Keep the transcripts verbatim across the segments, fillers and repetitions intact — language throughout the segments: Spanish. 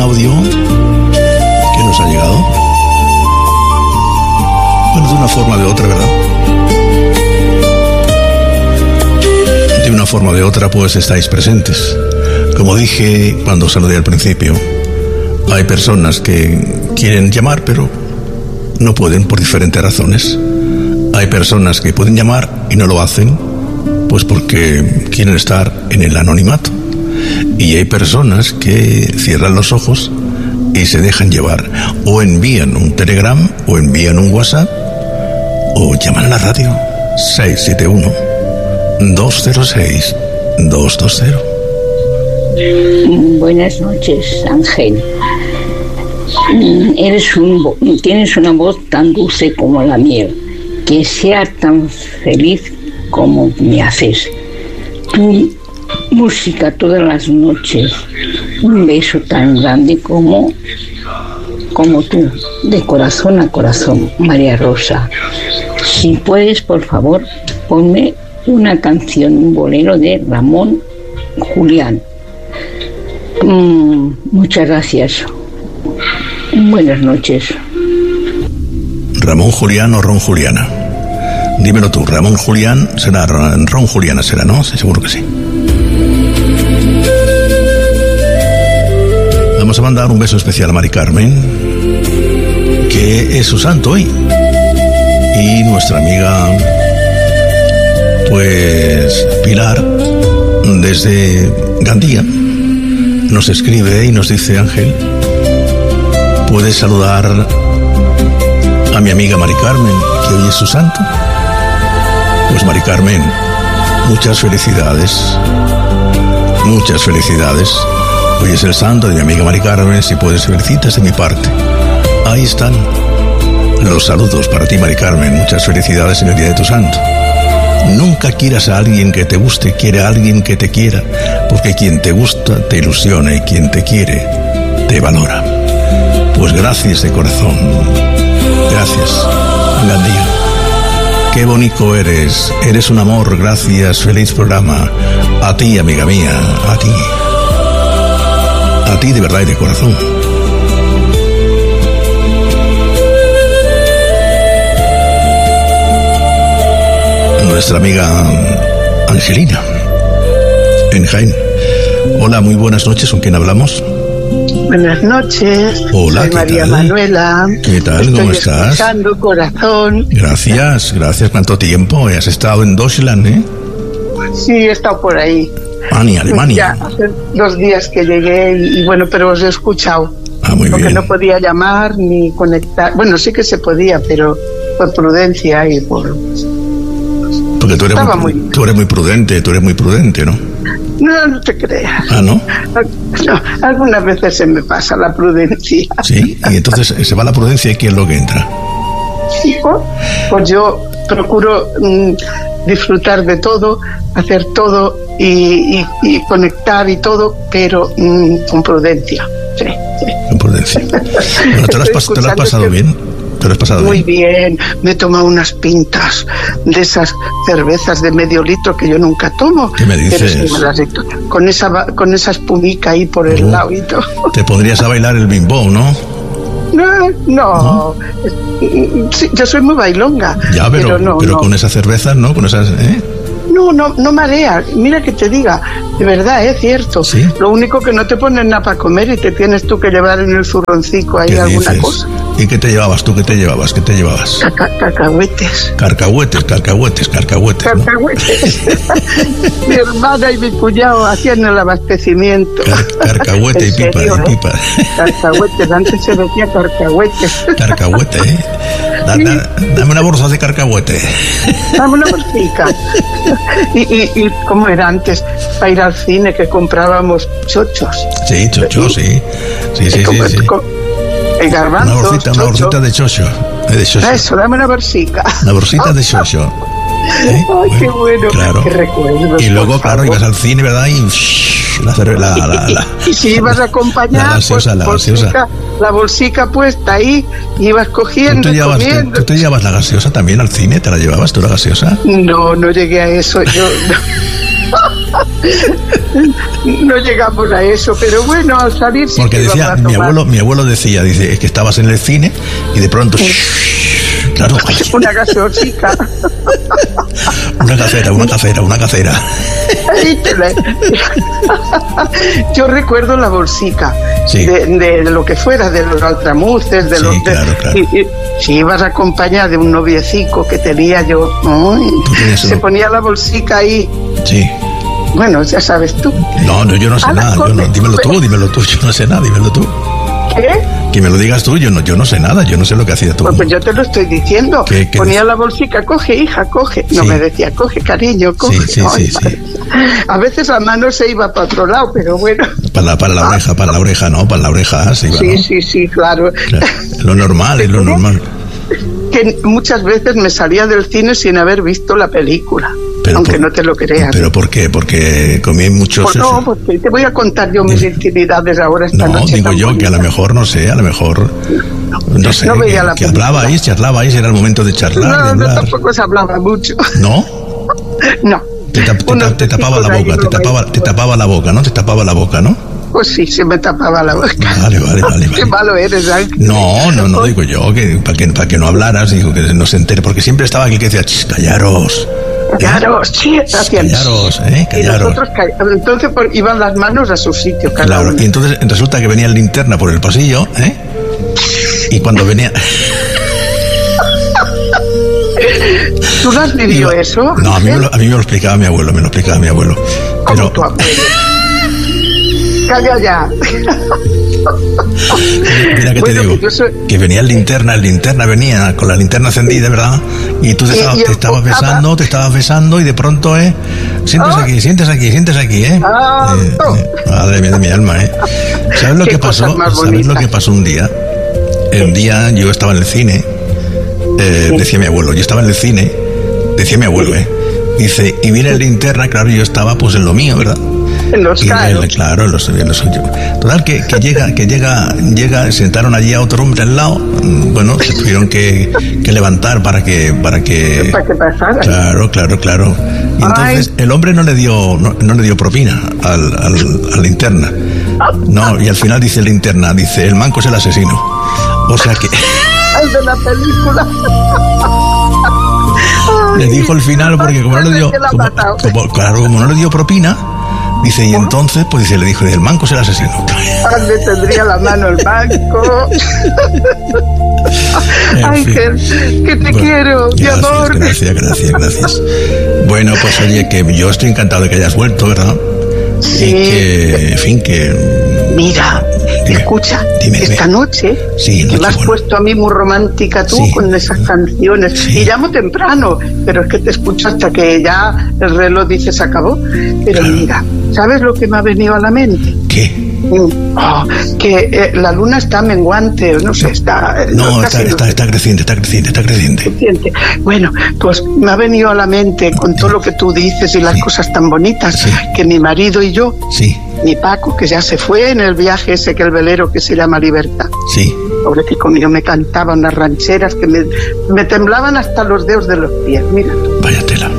audio que nos ha llegado. Bueno, de una forma o de otra, ¿verdad? De una forma o de otra, pues estáis presentes. Como dije cuando saludé al principio, hay personas que quieren llamar, pero no pueden por diferentes razones. Hay personas que pueden llamar y no lo hacen, pues porque quieren estar en el anonimato. Y hay personas que cierran los ojos y se dejan llevar. O envían un telegram, o envían un WhatsApp, o llaman a la radio seis siete uno, dos cero seis, dos dos cero. Buenas noches, Ángel. Eres un, tienes una voz tan dulce como la miel, que sea tan feliz como me haces. Tu música todas las noches, un beso tan grande como, como tú, de corazón a corazón, María Rosa. Si puedes, por favor, ponme una canción, un bolero de Ramón Julián. Mm, muchas gracias. Buenas noches. ¿Ramón Julián o Ron Juliana? Dímelo tú, Ramón Julián será, Ron Juliana será, ¿no? Sí, seguro que sí. Vamos a mandar un beso especial a Mari Carmen, que es su santo hoy. Y nuestra amiga, pues, Pilar, desde Gandía, nos escribe y nos dice: Ángel, ¿puedes saludar a mi amiga Mari Carmen, que hoy es su santo? Pues Mari Carmen, muchas felicidades, muchas felicidades. Hoy es el santo de mi amiga Mari Carmen, si puedes, felicitas de mi parte. Ahí están los saludos para ti, Mari Carmen, muchas felicidades en el día de tu santo. Nunca quieras a alguien que te guste, quiere a alguien que te quiera, porque quien te gusta te ilusiona y quien te quiere te valora. Pues gracias de corazón. Gracias, Gandía. Qué bonito eres. Eres un amor. Gracias. Feliz programa. A ti, amiga mía. A ti. A ti de verdad y de corazón. Nuestra amiga Angelina, en Jaén. Hola, muy buenas noches. ¿Con quién hablamos? Buenas noches. Hola, soy ¿qué María tal? Manuela. ¿Qué tal? Estoy ¿Cómo estás? escuchando, corazón. Gracias, gracias. ¿Cuánto tiempo? Has estado en Deutschland, ¿eh? Sí, he estado por ahí. Alemania, Alemania. Ya hace dos días que llegué y, y bueno, pero os he escuchado. Ah, muy porque bien. no podía llamar ni conectar. Bueno, sí que se podía, pero por prudencia y por... Porque tú eres, Estaba muy, muy- tú eres muy prudente, tú eres muy prudente, ¿no? No, no te creas. Ah, ¿no? No, algunas veces se me pasa la prudencia. Sí, y entonces se va la prudencia y ¿qué es lo que entra? Hijo, pues yo procuro mm, disfrutar de todo, hacer todo y, y, y conectar y todo, pero mm, con prudencia. Sí, sí. Con prudencia. Bueno, ¿te lo has, pas- te lo has pasado bien? ¿Te lo has pasado Muy bien? bien, me he tomado unas pintas de esas cervezas de medio litro que yo nunca tomo. ¿Qué me Pero dices? sí me las he to- con esa va- con esa espumica ahí por el Oh. lado y todo. Te pondrías a bailar el bimbo, ¿no? No, no, sí, yo soy muy bailonga. Ya, pero, pero no, pero no. con esas cervezas, ¿no? Con esas, ¿eh? No, no, no marea. Mira que te diga, de verdad, es cierto. ¿Sí? Lo único que no te ponen nada para comer y te tienes tú que llevar en el zurroncico ahí ¿Qué alguna dices? cosa. ¿Y qué te llevabas tú? ¿Qué te llevabas? ¿Qué te llevabas? Caca- cacahuetes. Carcahuetes, carcahuetes, carcahuetes, ¿no? Cacahuetes. Mi hermana y mi cuñado hacían el abastecimiento. Car- carcahuete y En pipa, serio, y ¿eh? pipa. Cacahuetes, antes se decía carcahuetes. Carcahuete, ¿eh? Da- da- dame una bolsa de carcahuete. Dame una bolsica. Y, y, y como era antes, para ir al cine que comprábamos chochos. Sí, chocho, sí. Sí, sí, Como- sí, sí. co- eh, garbanzos, Una bolsita, una chocho. bolsita de chocho. eh, De chocho. Eso, dame una bolsica. Una bolsita de chocho. ¿Eh? Ay, qué bueno. Claro. Qué recuerdos, Y luego, por claro, favor. ibas al cine, ¿verdad? Y shh, la, cerve- la, la, la, Y si ibas a acompañar, la gaseosa, pues, la gaseosa. bolsica, la bolsica puesta ahí, ibas ¿Tú cogiendo, te, llevabas, tú, comiendo. tú te llevabas la gaseosa también al cine? ¿Te la llevabas tú la gaseosa? No, no llegué a eso. Yo No llegamos a eso, pero bueno, al salir... Porque decía, mi abuelo, mi abuelo decía, dice, es que estabas en el cine y de pronto... Claro. Una gaseosica. Una cafera, una cafera, una cafera. Yo recuerdo la bolsica, sí, de, de, de lo que fuera, de los altramuces, de sí, los... Claro, claro. Y, y, si ibas acompañada de un noviecico que tenía yo, uy, se lo... ponía la bolsica ahí. Sí. Bueno, ya sabes tú. No, no, yo no sé Ana, nada. Yo no, dímelo tú, dímelo tú. Yo no sé nada, dímelo tú. ¿Qué? Que me lo digas tú, yo no, yo no sé nada, yo no sé lo que hacía tú. Pues, pues yo te lo estoy diciendo. ¿Qué, qué Ponía dice? La bolsica, coge, hija, coge. No, sí, me decía, coge, cariño, coge. Sí, sí, Ay, sí, sí. A veces la mano se iba para otro lado, pero bueno. Para la, para la ah. oreja, para la oreja, ¿no? Para la oreja se iba, Sí, ¿no? sí, sí, claro. claro. Lo normal, es lo normal. Que muchas veces me salía del cine sin haber visto la película. Pero aunque por, no te lo creas. ¿Pero por qué? Porque comí muchos... Pues no, porque te voy a contar yo mis intimidades ahora esta no, noche. No, digo yo bonita. Que a lo mejor, no sé, a lo mejor... No sé, no que, que hablabais, charlabais, era el momento de charlar, no, de hablar. No, tampoco se hablaba mucho. ¿No? No. Te, te, te, te tapaba la boca, te tapaba, te tapaba la boca, ¿no? Te tapaba la boca, ¿no? Pues sí, se me tapaba la boca. Vale, vale, vale. Qué vale. malo eres, Ángel. No, no, no, digo yo, que para que, para que no hablaras, digo que no se entere, porque siempre estaba aquí que decía, callaros. Callaros, sí, callaros, eh, callaros. Y nosotros, entonces por, iban las manos a su sitio, cada Claro, uno. Y entonces resulta que venía el linterna por el pasillo, ¿eh? Y cuando venía... ¿Tú no has vivido Iba... eso? No, a mí, me lo, a mí me lo explicaba mi abuelo, me lo explicaba mi abuelo. Pero... ¿Cómo tu abuelo? Calla ya. Mira que bueno, te digo, que, soy... que venía el linterna, el linterna venía con la linterna encendida, ¿verdad? Y tú te, ¿Y, estabas, y te estabas besando, te estabas besando y de pronto, ¿eh? Sientes ¿Ah? aquí, sientes aquí, sientes aquí, ¿eh? Ah, eh, no. eh madre mía de mi alma, ¿eh? ¿Sabes lo que pasó? ¿Sabes lo que pasó un día? El día yo estaba en el cine, eh, sí. decía mi abuelo, yo estaba en el cine, decía mi abuelo, ¿eh? Dice, y mira el linterna, claro, yo estaba pues en lo mío, ¿verdad? En los caros. Claro, en los, en los total que, que llega, que llega, llega, sentaron allí a otro hombre al lado, bueno, se tuvieron que, que levantar para que, para que. Para que pasara. Claro, claro, claro. Y entonces el hombre no le dio, no, no le dio propina al, al, al linterna. No, y al final dice el linterna, dice, el manco es el asesino. O sea que. El de la película. Le dijo el final porque como no le dio, como, como, claro, como no le dio propina. Dice, y entonces, pues dice, le dijo, el manco es el asesino. ¿Dónde tendría la mano el manco? Ángel, que te bueno, quiero, mi amor. Gracias, gracias, gracias. Bueno, pues oye, que yo estoy encantado de que hayas vuelto, ¿verdad? Sí. Y que, en fin, que... Mira, dime, escucha, dime, esta dime. noche, sí, que me has bueno. puesto a mí muy romántica tú sí. con esas canciones. Sí. Y llamo temprano, pero es que te escucho hasta que ya el reloj dice se acabó. Pero claro. Mira, ¿sabes lo que me ha venido a la mente? ¿Qué? Oh, que eh, la luna está menguante, no sé, está... No, no está, está, está creciente, está creciente, está creciente. creciente. Bueno, pues me ha venido a la mente con todo lo que tú dices y las sí. cosas tan bonitas, sí. que mi marido y yo, sí. mi Paco, que ya se fue en el viaje ese que el velero que se llama Libertad. Sí. Pobrecito mío, me cantaba unas rancheras que me, me temblaban hasta los dedos de los pies, mira. Vaya tela.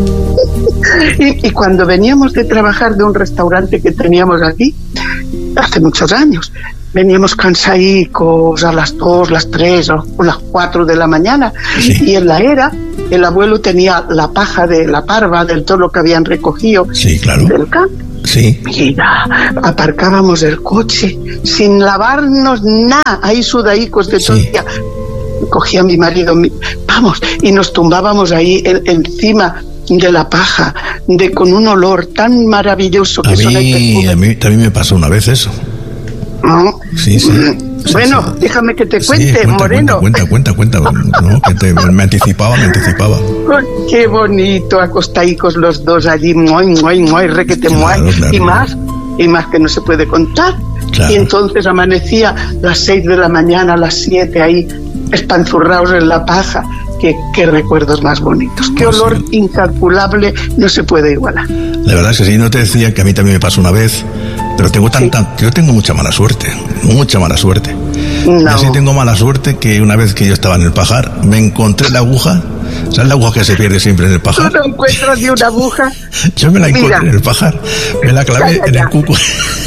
Y, y cuando veníamos de trabajar de un restaurante que teníamos aquí, hace muchos años, veníamos cansaicos a las dos, las tres o las cuatro de la mañana, sí. y en la era el abuelo tenía la paja de la parva del todo lo que habían recogido sí, claro. del campo. Sí. Mira, aparcábamos el coche sin lavarnos nada, ahí sudaicos de todo el día. Cogía a mi marido, vamos, y nos tumbábamos ahí en, encima de la paja, de con un olor tan maravilloso que a son mí, a mí también me pasó una vez eso. ¿No? Sí, sí. Bueno, sí, sí. déjame que te cuente, sí, cuenta, Moreno. Cuenta, cuenta, cuenta, cuenta. No, que te, me anticipaba, me anticipaba. Oh, qué bonito, acostadicos los dos allí, muy, muy, muy, requete, claro, muy, claro, y más, y más que no se puede contar. Claro. Y entonces amanecía a las seis de la mañana, a las siete, ahí, espanzurrados en la paja. Qué, qué recuerdos más bonitos, qué olor sí. incalculable, no se puede igualar. La verdad es que sí, no te decía que a mí también me pasó una vez, pero tengo tanta, sí. yo tengo mucha mala suerte, mucha mala suerte. No. Y así tengo mala suerte que una vez que yo estaba en el pajar, me encontré la aguja ¿Sabes la aguja que se pierde siempre en el pajar? ¿Tú no encuentras ni una aguja? Yo me la encontré Mira. en el pajar, me la clavé en el cuco.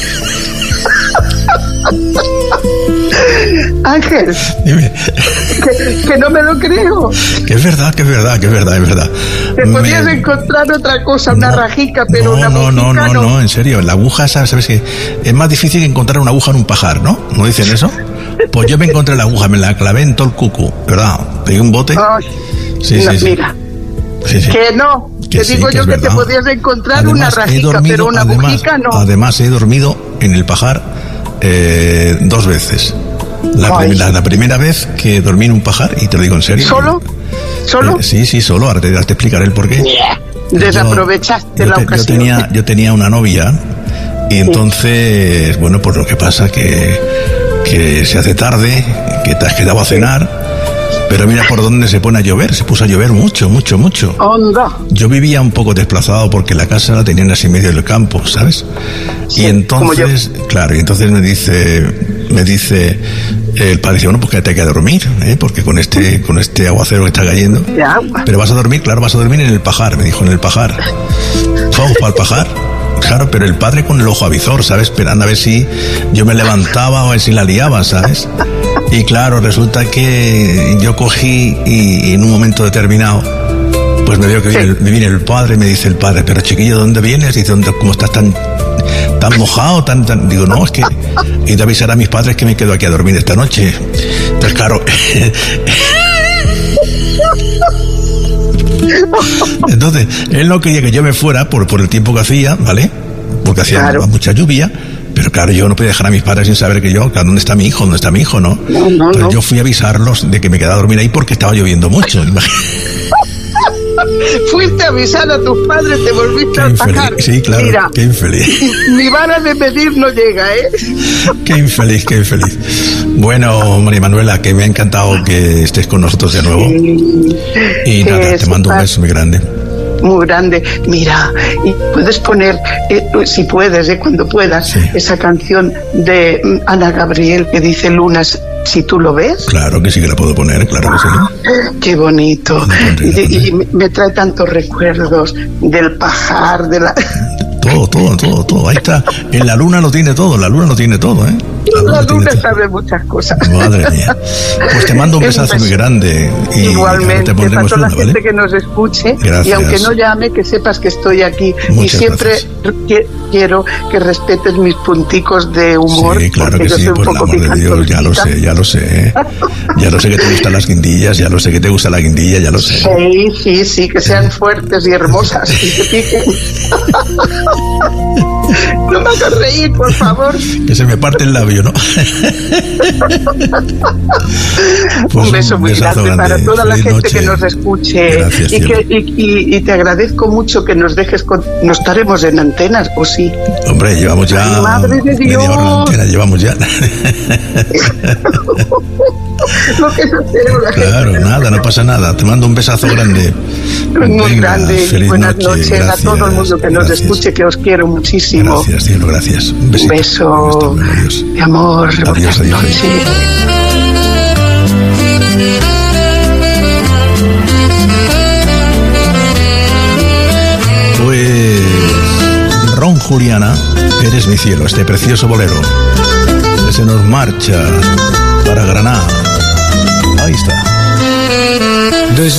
Ángel, Dime, que, que no me lo creo. que es verdad, que es verdad, que es verdad, es verdad. Te Me- podías encontrar otra cosa, una No, rajica, pero no, una no, no, agujica no, no, en serio, la aguja, esa, ¿sabes qué? Es más difícil que encontrar una aguja en un pajar, ¿no? ¿No dicen eso? Pues yo me encontré la aguja, me la clavé en todo el cucu, ¿verdad? Pegué un bote. Ay, Sí, no, sí, sí. Mira, Sí, sí. que no. Que te sí, digo que yo es que te verdad. podías encontrar Además, una he rajica, dormido- pero una además, agujica no. Además, he dormido en el pajar eh, dos veces. La, Ay. prim- la, la primera vez que dormí en un pajar, y te lo digo en serio. ¿Solo? ¿Solo? Eh, sí, sí, solo. Ahora te, te explicaré el porqué. Desaprovechaste yo, la te- ocasión. Yo tenía, yo tenía una novia y entonces, bueno, pues lo que pasa que, que se hace tarde, que te has quedado a cenar, pero mira por dónde se pone a llover, se puso a llover mucho, mucho, mucho. Onda. Yo vivía un poco desplazado porque la casa la tenían así en medio del campo, ¿sabes? Sí, y entonces, claro, y entonces me dice, me dice el padre, dice, bueno, pues quédate aquí a dormir, ¿eh? Porque con este, con este aguacero que está cayendo. De agua. Pero vas a dormir, claro, vas a dormir en el pajar, me dijo, en el pajar. Vamos para el pajar. Claro, pero el padre con el ojo avizor, ¿sabes? Esperando a ver si yo me levantaba o a ver si la liaba, ¿sabes? Y claro, resulta que yo cogí y, y en un momento determinado, pues me veo que viene, el, me viene el padre y me dice el padre, pero chiquillo, ¿de dónde vienes? Dice, ¿dónde, ¿cómo estás tan, tan mojado? Tan, tan... Digo, no, es que... Y de avisar a mis padres que me quedo aquí a dormir esta noche. Entonces, claro... Entonces, él no quería que yo me fuera por, por el tiempo que hacía, ¿vale? Porque hacía Claro. mucha lluvia. Pero claro, yo no podía dejar a mis padres sin saber que yo, claro, ¿dónde está mi hijo? ¿Dónde está mi hijo? No. No, no, Pero no. yo fui a avisarlos de que me quedaba a dormir ahí porque estaba lloviendo mucho. Fuiste a avisar a tus padres, te volviste Qué al infeliz. pajar. Sí, claro, Mira, qué infeliz. mi vara de medir no llega, ¿eh? Qué infeliz, qué infeliz. Bueno, María Manuela, que me ha encantado que estés con nosotros de nuevo. Y Que nada, te mando un sepas- beso muy grande. Muy grande. Mira, y puedes poner, eh, si puedes, eh, cuando puedas, Sí. esa canción de mm, Ana Gabriel que dice Lunas, si tú lo ves. Claro que sí que la puedo poner, claro que sí. Qué bonito. La pondré, la Y, pondré. y me- me trae tantos recuerdos del pajar, de la... Todo, todo, todo, todo. Ahí está. En la luna lo tiene todo, la luna lo tiene todo, ¿eh? La lo tiene luna todo. sabe muchas cosas. Madre mía. Pues te mando un Un besazo beso. muy grande. Y Igualmente, te para pondremos toda la una, gente ¿vale? que nos escuche, Gracias. y aunque no llame, que sepas que estoy aquí. Muchas y siempre gracias. qui- quiero que respetes mis punticos de humor. Sí, claro porque que yo sí, soy un por el poco amor de Dios, ya lo picantoncita. sé, ya lo sé. Ya lo sé que te gustan las guindillas, ya lo sé que te gusta la guindilla, ya lo sé. Sí, sí, sí, que sean fuertes y hermosas y que piquen. No me hagas reír, por favor. Que se me parte el labio, ¿no? Pues un beso muy besazo grande, para toda la Feliz gente noche. que nos escuche. Gracias, y, cielo. que, y, y- y te agradezco mucho que nos dejes con... ¿No estaremos en antenas o sí? Hombre, llevamos ya Ay, madre de media hora en la Dios. antena, llevamos ya. Lo que no quiero la gente. Claro, nada, no pasa nada. Te mando un besazo grande. Muy Venga, grande. feliz Buenas noche, noches gracias, a todo el mundo que nos gracias. escuche, que os quiero muchísimo. Gracias, cielo, gracias. Un Un besito. beso. Hasta luego, adiós. Mi amor. Adiós, buenas adiós. noches. Pues Ron Juliana, eres mi cielo, este precioso bolero que se nos marcha para Granada. Ahí está. Desde